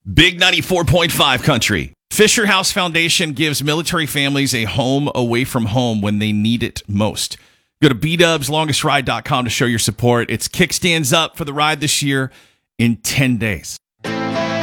Big 94.5 country. Fisher House Foundation gives military families a home away from home when they need it most. Go to bdubslongestride.com to show your support. It's kickstands up for the ride this year in 10 days.